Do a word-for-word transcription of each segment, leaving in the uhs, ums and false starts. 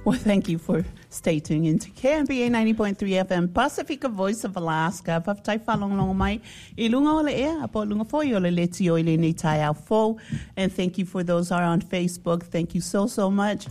Well, thank you for staying tuned into K M B A ninety point three F M, Pacifica Voice of Alaska. Whaftai whalonglongo mai, I lunga o le ea, apo lunga foi o le leti o le nei tai au fo. And thank you for those who are on Facebook. Thank you so, so much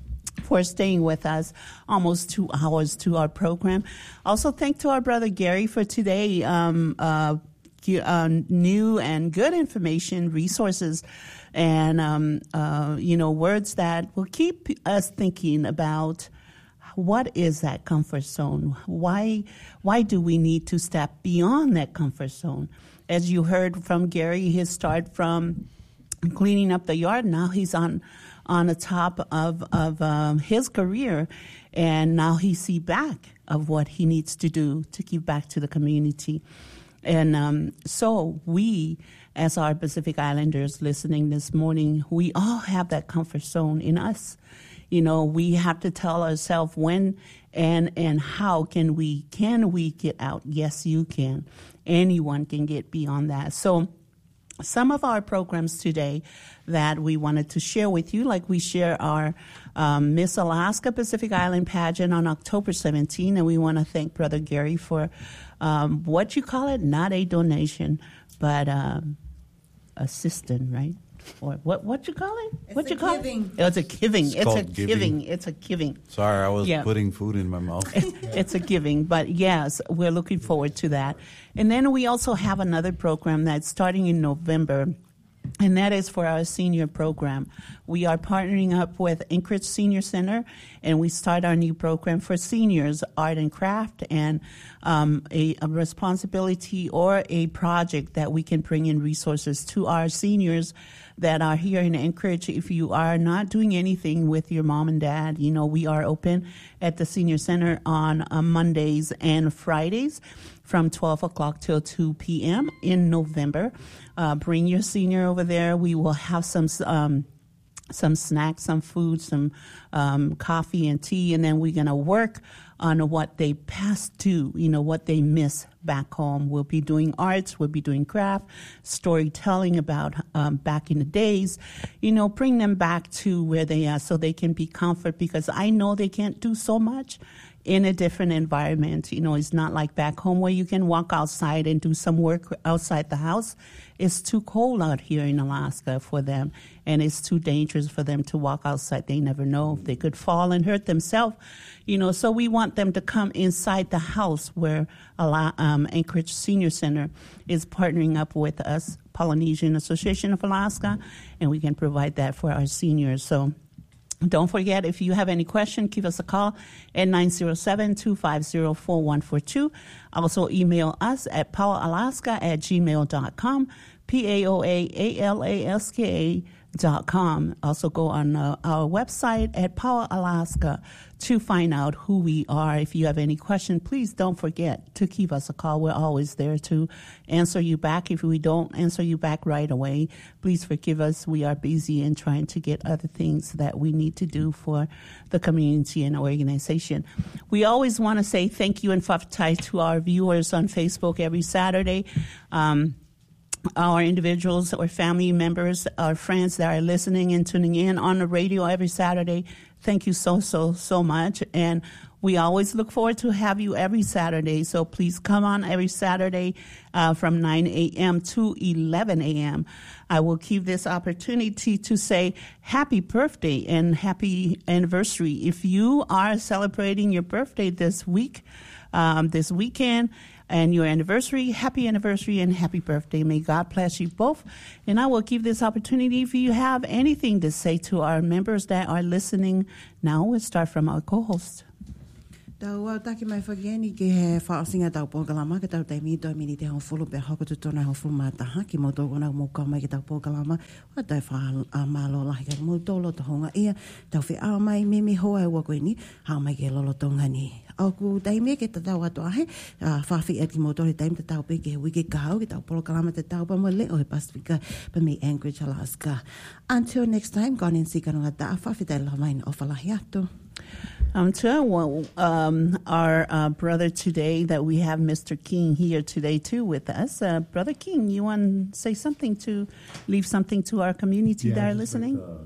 for staying with us almost two hours to our program. Also, thank to our brother Gary for today, um, uh, uh, new and good information, resources, and, um, uh, you know, words that will keep us thinking about what is that comfort zone? Why, why do we need to step beyond that comfort zone? As you heard from Gary, his start from cleaning up the yard, now he's on on the top of, of um, his career, and now he see back of what he needs to do to give back to the community. And um, so we, as our Pacific Islanders listening this morning, we all have that comfort zone in us. You know, we have to tell ourselves when and and how can we can we get out? Yes, you can. Anyone can get beyond that. So some of our programs today that we wanted to share with you, like we share our um, Miss Alaska Pacific Island pageant on October seventeenth, and we want to thank Brother Gary for um, what you call it, not a donation, but um, assistant, right? Or what what you call it? It's what a you call giving. it? It's a giving. It's It's, called a giving. giving. It's a giving. Sorry, I was Yeah. putting food in my mouth. It's a giving, but yes, we're looking forward to that. And then we also have another program that's starting in November, and that is for our senior program. We are partnering up with Anchorage Senior Center, and we start our new program for seniors, art and craft, and um, a, a responsibility or a project that we can bring in resources to our seniors that are here in Anchorage. If you are not doing anything with your mom and dad, you know, we are open at the Senior Center on uh, Mondays and Fridays from twelve o'clock till two p.m. in November. Uh, bring your senior over there. We will have some um, some snacks, some food, some um, coffee and tea, and then we're going to work on what they passed to, you know, what they miss back home. We'll be doing arts, we'll be doing craft, storytelling about um, back in the days, you know, bring them back to where they are so they can be comfort, because I know they can't do so much in a different environment. You know, it's not like back home where you can walk outside and do some work outside the house. It's too cold out here in Alaska for them, and it's too dangerous for them to walk outside. They never know if they could fall and hurt themselves. You know, so we want them to come inside the house where um, Anchorage Senior Center is partnering up with us, Polynesian Association of Alaska, and we can provide that for our seniors. So don't forget, if you have any question, give us a call at nine zero seven, two five zero, four one four two. Also email us at poweralaska at gmail dot com, P A O A A L A S K A dot com. Also go on uh, our website at Power Alaska to find out who we are. If you have any question, please don't forget to give us a call. We're always there to answer you back. If we don't answer you back right away, please forgive us. We are busy and trying to get other things that we need to do for the community and organization. We always want to say thank you and whaftai to our viewers on Facebook every Saturday. Um, Our individuals or family members, our friends that are listening and tuning in on the radio every Saturday, thank you so, so, so much. And we always look forward to have you every Saturday. So please come on every Saturday uh, from nine a.m. to eleven a.m. I will keep this opportunity to say happy birthday and happy anniversary. If you are celebrating your birthday this week, um, this weekend, and your anniversary, happy anniversary and happy birthday. May God bless you both. And I will give this opportunity if you have anything to say to our members that are listening. Now we'll start from our co-host. Tau au taki mai whakieni ki he whaasinga tau pōkalama ki tau taimi tau mini te hong fulu pe hoko tu tōna hong fulu mātaha ki mo tō kona mō kau mai ki tau pōkalama wa tau wha a mālo lahi ka mō tōlo to honga ia tau whi a mai me me hoa e wako ni hao mai ke lolo tonga ni au ku taimi ke te tau ato ahe whawhi e ki mō tōre taimi te tau pe ke wiki kahau ki tau pōkalama te tau pa mo le o he Pasifika pa me Anchorage, Alaska. Until next time, gone in si kanonga ta a whawhi te lamain o whalahi atu. Um, to well, um, our uh, brother today that we have Mister King here today too with us. Uh, Brother King, you want to say something to leave something to our community yeah, that are just listening? Like, uh,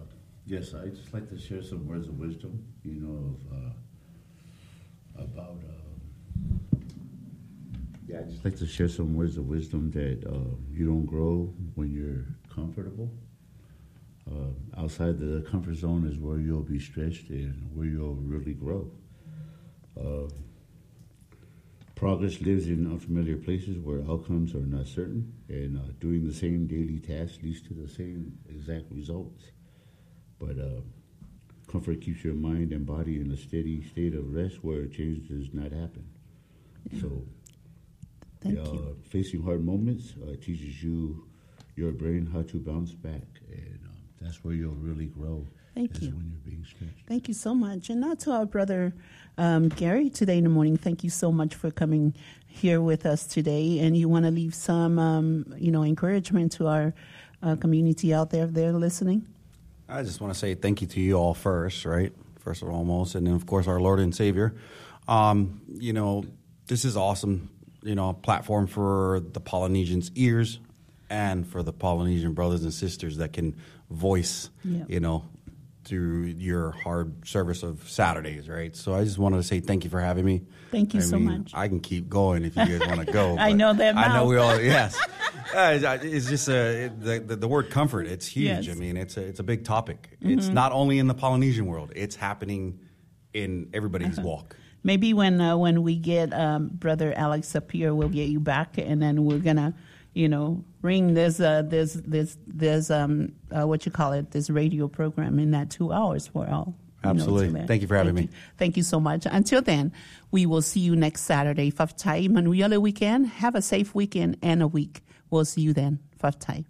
Yes, I'd just like to share some words of wisdom, you know, of, uh, about, uh, yeah, I'd just like to share some words of wisdom that uh, you don't grow when you're comfortable. Uh, outside the comfort zone is where you'll be stretched and where you'll really grow. Uh, progress lives in unfamiliar places where outcomes are not certain, and uh, doing the same daily tasks leads to the same exact results. But uh, comfort keeps your mind and body in a steady state of rest where change does not happen. Yeah. So, Thank uh, you. facing hard moments uh, teaches you, your brain, how to bounce back, and um, that's where you'll really grow. Thank is you. When you're being stretched. Thank you so much. And now to our brother um, Gary today in the morning. Thank you so much for coming here with us today. And you want to leave some, um, you know, encouragement to our uh, community out there if they're listening? I just want to say thank you to you all first, right? First and foremost, and then, of course, our Lord and Savior. Um, you know, this is awesome, you know, a platform for the Polynesians' ears and for the Polynesian brothers and sisters that can voice, yeah. you know, through your hard service of Saturdays, right? So I just wanted to say thank you for having me. Thank you I so mean, much. I can keep going if you guys want to go. I know that I know mouth. we all, yes. Uh, it's just uh, the, the the word comfort. It's huge. Yes. I mean, it's a, it's a big topic. Mm-hmm. It's not only in the Polynesian world. It's happening in everybody's Uh-huh. walk. Maybe when uh, when we get um, Brother Alex up here, we'll get you back, and then we're gonna, you know, bring this uh, this this this um uh, what you call it, this radio program in that two hours for all. You Absolutely. know, Thank you for having Thank me. You. Thank you so much. Until then, we will see you next Saturday. Faftai Manuela weekend. Have a safe weekend and a week. We'll see you then. Faftai.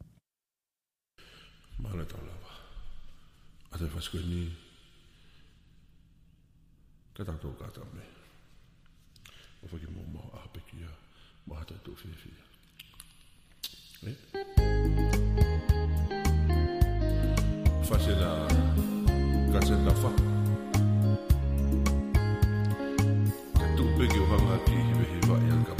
Mana tau lava. A te whaskua ni. Ka tātou kāta me. O whaki mō mau āpeki a mahata tō whiawhia. Eh? Whasena kātena wha. Ka tūpeki o hanga ki hiwe hiwa i anga